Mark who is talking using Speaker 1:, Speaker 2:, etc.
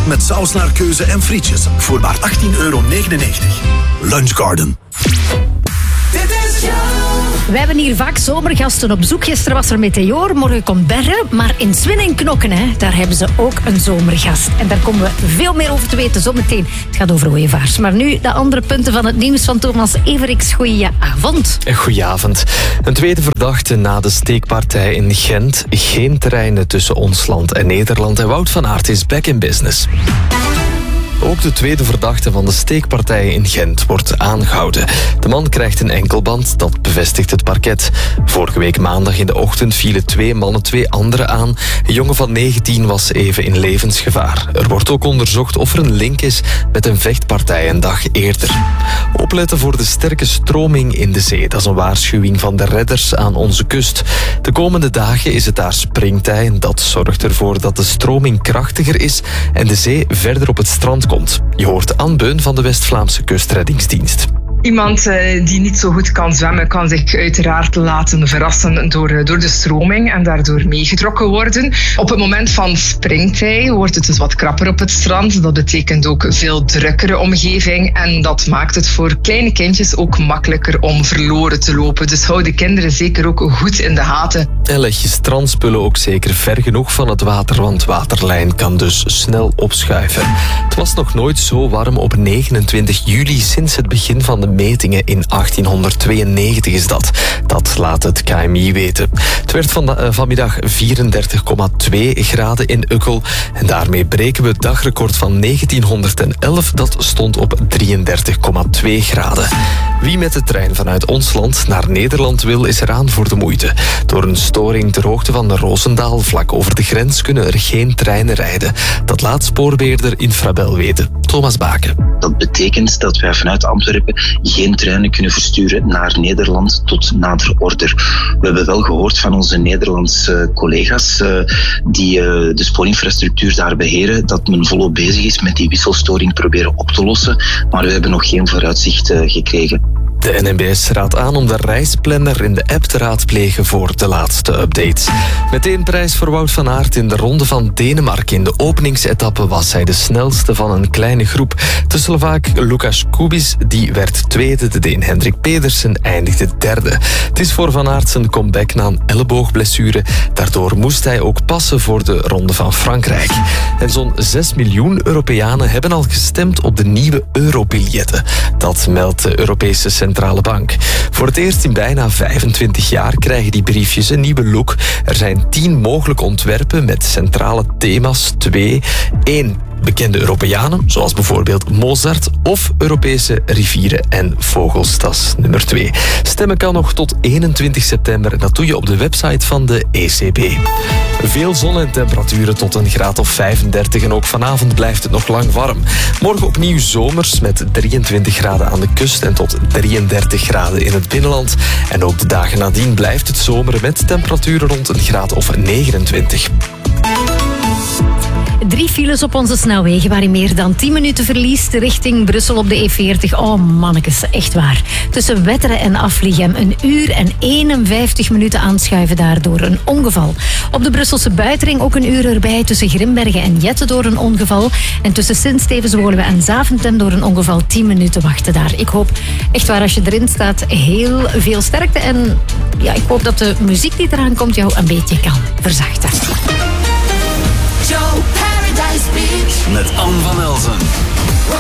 Speaker 1: met saus naar keuze en frietjes voor maar €18,99. Lunchgarden.
Speaker 2: We hebben hier vaak zomergasten op bezoek. Gisteren was er Meteor, morgen komt Berre. Maar in Zwin en Knokken, daar hebben ze ook een zomergast. En daar komen we veel meer over te weten zometeen. Het gaat over ooievaars. Maar nu de andere punten van het nieuws van Thomas Everiks. Goedenavond.
Speaker 3: Goedenavond. Een tweede verdachte na de steekpartij in Gent. Geen terreinen tussen ons land en Nederland. En Wout van Aert is back in business. Ook de tweede verdachte van de steekpartij in Gent wordt aangehouden. De man krijgt een enkelband, dat bevestigt het parket. Vorige week maandag in de ochtend vielen 2 mannen 2 anderen aan. Een jongen van 19 was even in levensgevaar. Er wordt ook onderzocht of er een link is met een vechtpartij een dag eerder. Opletten voor de sterke stroming in de zee. Dat is een waarschuwing van de redders aan onze kust. De komende dagen is het daar springtij en dat zorgt ervoor dat de stroming krachtiger is en de zee verder op het strand komt. Je hoort Anne Beun van de West-Vlaamse Kustreddingsdienst.
Speaker 4: Iemand die niet zo goed kan zwemmen, kan zich uiteraard laten verrassen door de stroming en daardoor meegetrokken worden. Op het moment van springtij wordt het dus wat krapper op het strand. Dat betekent ook veel drukkere omgeving en dat maakt het voor kleine kindjes ook makkelijker om verloren te lopen. Dus hou de kinderen zeker ook goed in de gaten.
Speaker 3: En leg je strandspullen ook zeker ver genoeg van het water, want waterlijn kan dus snel opschuiven. Het was nog nooit zo warm op 29 juli sinds het begin van de metingen in 1892 is dat. Dat laat het KMI weten. Het werd vanmiddag 34,2 graden in Ukkel. En daarmee breken we het dagrecord van 1911. Dat stond op 33,2 graden. Wie met de trein vanuit ons land naar Nederland wil, is eraan voor de moeite. Door een storing ter hoogte van de Roosendaal, vlak over de grens, kunnen er geen treinen rijden. Dat laat spoorbeheerder Infrabel weten. Thomas Baken.
Speaker 5: Dat betekent dat wij vanuit Antwerpen geen treinen kunnen versturen naar Nederland tot nader order. We hebben wel gehoord van onze Nederlandse collega's die de spoorinfrastructuur daar beheren, dat men volop bezig is met die wisselstoring proberen op te lossen, maar we hebben nog geen vooruitzicht gekregen.
Speaker 3: De NMBS raadt aan om de reisplanner in de app te raadplegen voor de laatste updates. Meteen prijs voor Wout van Aert in de Ronde van Denemarken. In de openingsetappe was hij de snelste van een kleine groep. De Slovaak Lukas Kubis die werd tweede. De Deen Hendrik Pedersen eindigde derde. Het is voor Van Aert zijn comeback na een elleboogblessure. Daardoor moest hij ook passen voor de Ronde van Frankrijk. En zo'n 6 miljoen Europeanen hebben al gestemd op de nieuwe eurobiljetten. Dat meldt de Europese Centrale Bank. Voor het eerst in bijna 25 jaar krijgen die briefjes een nieuwe look. Er zijn 10 mogelijke ontwerpen met centrale thema's. 2. 1. Bekende Europeanen, zoals bijvoorbeeld Mozart, of Europese rivieren en vogels. Dat is nummer 2. Stemmen kan nog tot 21 september en dat doe je op de website van de ECB. Veel zon en temperaturen tot een graad of 35 en ook vanavond blijft het nog lang warm. Morgen opnieuw zomers met 23 graden aan de kust en tot 33 graden in het binnenland. En ook de dagen nadien blijft het zomeren met temperaturen rond een graad of 29.
Speaker 2: 3 files op onze snelwegen waar je meer dan 10 minuten verliest richting Brussel op de E40. Oh mannekes, echt waar. Tussen Wetteren en Afligem 1 uur en 51 minuten aanschuiven daardoor een ongeval. Op de Brusselse buitenring ook 1 uur erbij tussen Grimbergen en Jette door een ongeval. En tussen Sint-Stevens-Woluwe en Zaventem door een ongeval 10 minuten wachten daar. Ik hoop echt waar als je erin staat heel veel sterkte. En ja, ik hoop dat de muziek die eraan komt jou een beetje kan verzachten.
Speaker 1: Met Anne van Elzen.